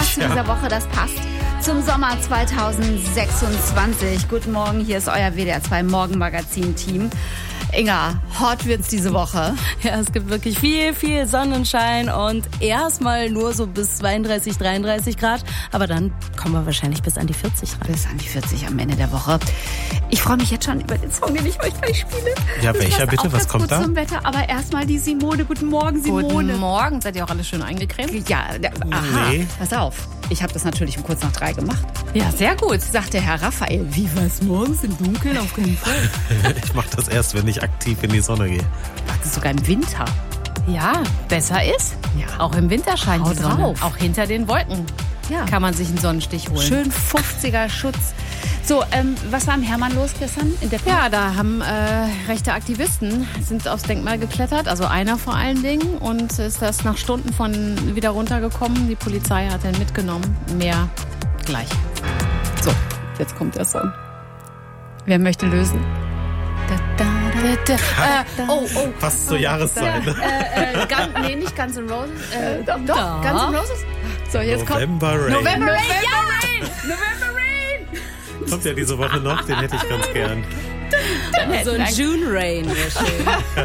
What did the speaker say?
zu dieser Woche, das passt zum Sommer 2026. Guten Morgen, hier ist euer WDR 2 Morgenmagazin-Team. Inga, hot wird's diese Woche. Ja, es gibt wirklich viel Sonnenschein und erstmal nur so bis 32, 33 Grad. Aber dann kommen wir wahrscheinlich bis an die 40 ran. Bis an die 40 am Ende der Woche. Ich freue mich jetzt schon über den Song, den ich euch gleich spiele. Ja, welcher bitte? Was kommt da? Zum Wetter, aber erstmal die Simone. Guten Morgen, Simone. Guten Morgen. Seid ihr auch alle schön eingecremt? Ja, aha. Nee. Pass auf. Ich habe das natürlich um kurz nach 3 gemacht. Ja, sehr gut. Sagt der Herr Raphael, wie was morgens im Dunkeln? Auf keinen Fall. Ich mache das erst, wenn ich aktiv in die Sonne gehe. Das ist sogar im Winter. Ja, besser ist. Ja. Auch im Winter scheint Hau die Sonne. drauf. Auch hinter den Wolken Ja. kann man sich einen Sonnenstich holen. Schön 50er Schutz. So, was war im Hermann los gestern in der Ja, da haben rechte Aktivisten sind aufs Denkmal geklettert, also einer vor allen Dingen, und ist das nach Stunden von wieder runtergekommen. Die Polizei hat ihn mitgenommen. Mehr gleich. So, jetzt kommt der Song. Wer möchte lösen? Oh. Passt zur Jahreszeit. Nee, nicht Guns N' Roses. Doch, Guns N' Roses. So, jetzt kommt November Rain. November Rain. November Rain! Kommt ja diese Woche noch, den hätte ich ganz gern. So ein June Rain wäre schön.